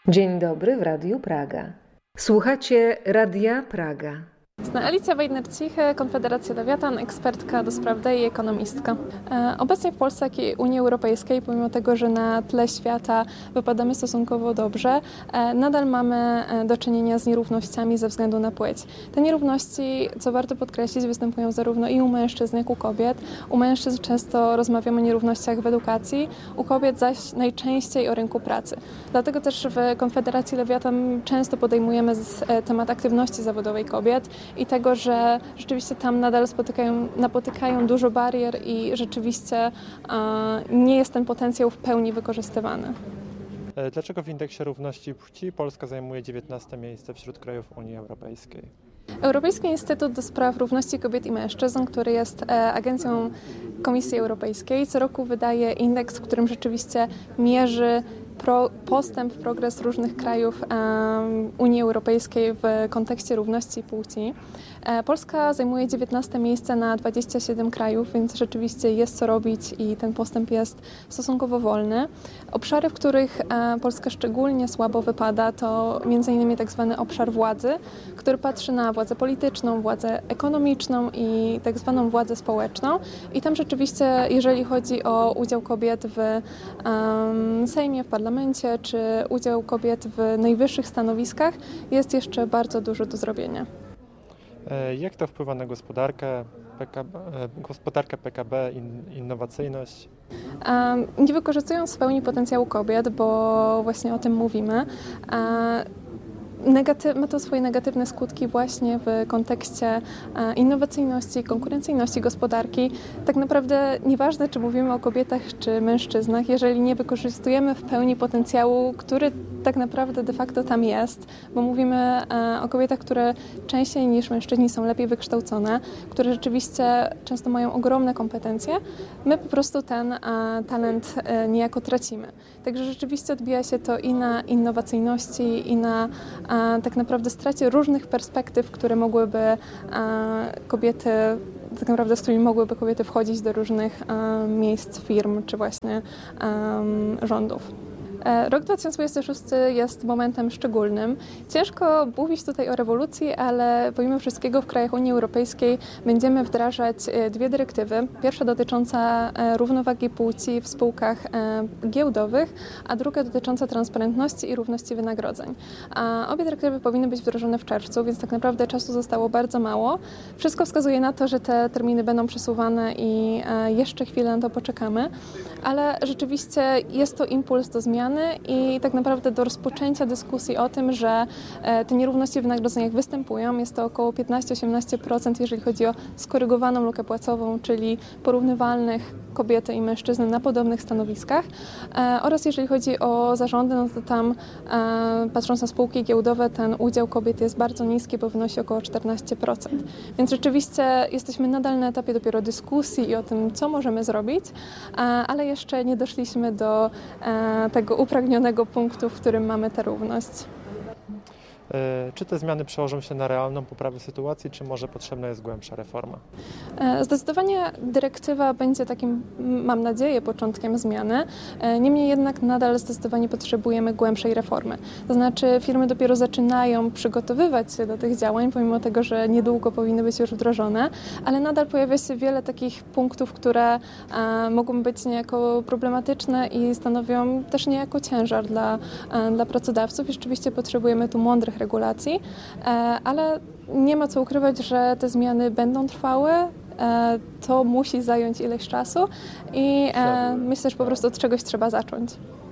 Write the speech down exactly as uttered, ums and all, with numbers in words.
Dzień dobry w Radiu Praga. Słuchacie Radia Praga. Alicja Weidner-Ciche, Konfederacja Lewiatan, ekspertka do spraw D E I i ekonomistka. Obecnie w Polsce, jak i Unii Europejskiej, pomimo tego, że na tle świata wypadamy stosunkowo dobrze, nadal mamy do czynienia z nierównościami ze względu na płeć. Te nierówności, co warto podkreślić, występują zarówno i u mężczyzn, jak i u kobiet. U mężczyzn często rozmawiamy o nierównościach w edukacji, u kobiet zaś najczęściej o rynku pracy. Dlatego też w Konfederacji Lewiatan często podejmujemy temat aktywności zawodowej kobiet i tego, że rzeczywiście tam nadal spotykają, napotykają dużo barier i rzeczywiście e, nie jest ten potencjał w pełni wykorzystywany. Dlaczego w indeksie równości płci Polska zajmuje dziewiętnaste miejsce wśród krajów Unii Europejskiej? Europejski Instytut do Spraw Równości Kobiet i Mężczyzn, który jest e, agencją Komisji Europejskiej, co roku wydaje indeks, w którym rzeczywiście mierzy Pro, postęp, progres różnych krajów um, Unii Europejskiej w kontekście równości płci. E, Polska zajmuje dziewiętnaste miejsce na dwadzieścia siedem krajów, więc rzeczywiście jest co robić i ten postęp jest stosunkowo wolny. Obszary, w których e, Polska szczególnie słabo wypada, to między innymi tak zwany obszar władzy, który patrzy na władzę polityczną, władzę ekonomiczną i tak zwaną władzę społeczną. I tam rzeczywiście, jeżeli chodzi o udział kobiet w um, Sejmie, w parlamencie, czy udział kobiet w najwyższych stanowiskach, jest jeszcze bardzo dużo do zrobienia. Jak to wpływa na gospodarkę, P K B, gospodarkę P K B, in, innowacyjność? Um, nie wykorzystując w pełni potencjału kobiet, bo właśnie o tym mówimy, um, Negatyw, ma to swoje negatywne skutki właśnie w kontekście e, innowacyjności, konkurencyjności gospodarki. Tak naprawdę nieważne, czy mówimy o kobietach, czy mężczyznach, jeżeli nie wykorzystujemy w pełni potencjału, który tak naprawdę de facto tam jest, bo mówimy e, o kobietach, które częściej niż mężczyźni są lepiej wykształcone, które rzeczywiście często mają ogromne kompetencje, my po prostu ten e, talent e, niejako tracimy. Także rzeczywiście odbija się to i na innowacyjności, i na a tak naprawdę stracie różnych perspektyw, które mogłyby kobiety, tak naprawdę z którymi mogłyby kobiety wchodzić do różnych miejsc, firm czy właśnie rządów. Rok dwa tysiące dwudziesty szósty jest momentem szczególnym. Ciężko mówić tutaj o rewolucji, ale pomimo wszystkiego w krajach Unii Europejskiej będziemy wdrażać dwie dyrektywy. Pierwsza dotycząca równowagi płci w spółkach giełdowych, a druga dotycząca transparentności i równości wynagrodzeń. A obie dyrektywy powinny być wdrożone w czerwcu, więc tak naprawdę czasu zostało bardzo mało. Wszystko wskazuje na to, że te terminy będą przesuwane i jeszcze chwilę na to poczekamy, ale rzeczywiście jest to impuls do zmiany i tak naprawdę do rozpoczęcia dyskusji o tym, że te nierówności w wynagrodzeniach występują. Jest to około piętnaście do osiemnastu procent, jeżeli chodzi o skorygowaną lukę płacową, czyli porównywalnych kobiety i mężczyzn na podobnych stanowiskach. Oraz jeżeli chodzi o zarządy, no to tam patrząc na spółki giełdowe, ten udział kobiet jest bardzo niski, bo wynosi około czternaście procent. Więc rzeczywiście jesteśmy nadal na etapie dopiero dyskusji i o tym, co możemy zrobić, ale jeszcze nie doszliśmy do tego upragnionego punktu, w którym mamy tę równość. Czy te zmiany przełożą się na realną poprawę sytuacji, czy może potrzebna jest głębsza reforma? Zdecydowanie dyrektywa będzie takim, mam nadzieję, początkiem zmiany. Niemniej jednak nadal zdecydowanie potrzebujemy głębszej reformy. To znaczy firmy dopiero zaczynają przygotowywać się do tych działań, pomimo tego, że niedługo powinny być już wdrożone, ale nadal pojawia się wiele takich punktów, które mogą być niejako problematyczne i stanowią też niejako ciężar dla, dla pracodawców. I rzeczywiście potrzebujemy tu mądrych regulacji, ale nie ma co ukrywać, że te zmiany będą trwały. To musi zająć ileś czasu i myślę, że po prostu od czegoś trzeba zacząć.